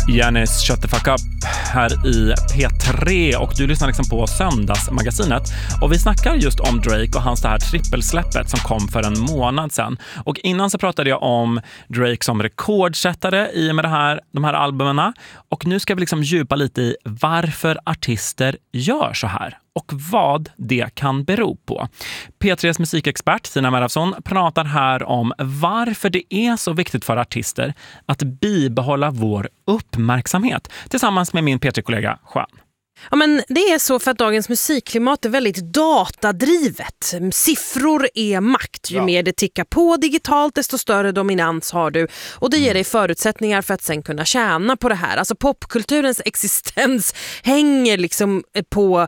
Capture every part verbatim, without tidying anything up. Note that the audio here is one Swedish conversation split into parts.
Janis Shut the Fuck Up här i P tre och du lyssnar liksom på Söndagsmagasinet och vi snackar just om Drake och hans det här trippelsläppet som kom för en månad sedan. Och innan så pratade jag om Drake som rekordsättare i med det här, de här albumerna och nu ska vi liksom djupa lite i varför artister gör så här och vad det kan bero på. P tres musikexpert Tina Merafsson pratar här om varför det är så viktigt för artister att bibehålla vår uppmärksamhet tillsammans med min P tre-kollega Juan. Ja, men det är så för att dagens musikklimat är väldigt datadrivet. Siffror är makt. Ju ja. mer det tickar på digitalt, desto större dominans har du. Och det ger dig förutsättningar för att sen kunna tjäna på det här. Alltså popkulturens existens hänger liksom på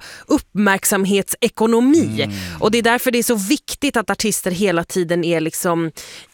uppmärksamhetsekonomi. Mm. Och det är därför det är så viktigt att artister hela tiden är liksom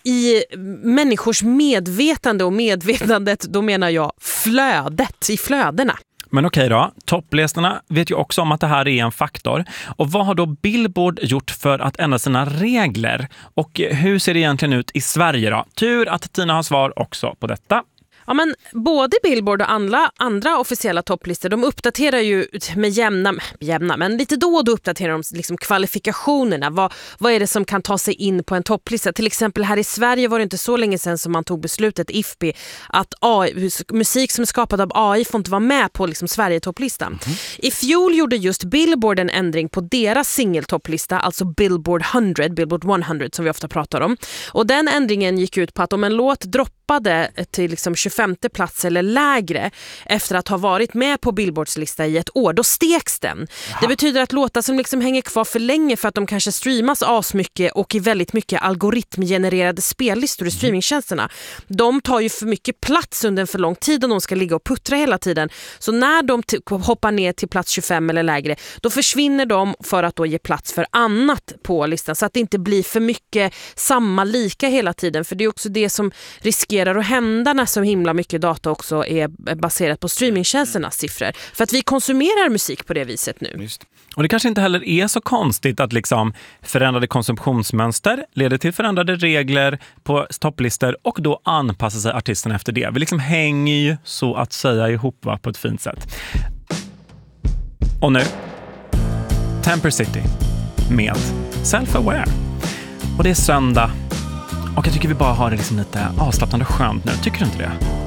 i människors medvetande. Och medvetandet, då menar jag flödet, i flödena. Men okej då, topplistorna vet ju också om att det här är en faktor. Och vad har då Billboard gjort för att ändra sina regler? Och hur ser det egentligen ut i Sverige då? Tur att Tina har svar också på detta. Ja, men både Billboard och andra, andra officiella topplistor, de uppdaterar ju med jämna, jämna men lite då och då uppdaterar de liksom kvalifikationerna. Vad, vad är det som kan ta sig in på en topplista? Till exempel här i Sverige var det inte så länge sedan som man tog beslutet, I F P I, att A I, musik som är skapad av A I får inte vara med på liksom Sverige-topplistan. Mm. I fjol gjorde just Billboard en ändring på deras singeltopplista, alltså Billboard hundra, Billboard hundra som vi ofta pratar om. Och den ändringen gick ut på att om en låt droppade till liksom tjugofemte plats eller lägre efter att ha varit med på Billboards lista i ett år, då steks den. Jaha. Det betyder att låtar som liksom hänger kvar för länge för att de kanske streamas asmycket och i väldigt mycket algoritmgenererade spellistor i streamingtjänsterna, de tar ju för mycket plats under en för lång tid och de ska ligga och puttra hela tiden. Så när de t- hoppar ner till plats tjugofem eller lägre, då försvinner de för att då ge plats för annat på listan så att det inte blir för mycket samma lika hela tiden, för det är också det som riskerar att hända när så himla mycket data också är baserat på streamingtjänsternas siffror. För att vi konsumerar musik på det viset nu. Just. Och det kanske inte heller är så konstigt att liksom förändrade konsumtionsmönster leder till förändrade regler på topplistor och då anpassar sig artisterna efter det. Vi liksom hänger ju så att säga ihop, va, på ett fint sätt. Och nu Temper City med Self-Aware. Och det är söndag. Och jag tycker vi bara har det liksom lite avslappnande skönt nu. Tycker du inte det?